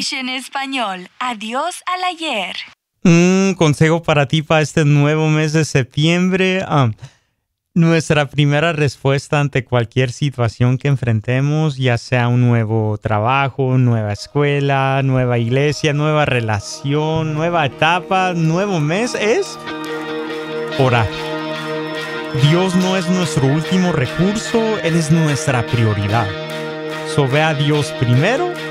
English en español. Adiós al ayer. Un consejo para ti para este nuevo mes de septiembre. Nuestra primera respuesta ante cualquier situación que enfrentemos, ya sea un nuevo trabajo, nueva escuela, nueva iglesia, nueva relación, nueva etapa, nuevo mes, es orar. Dios no es nuestro último recurso, Él es nuestra prioridad. So ve a Dios primero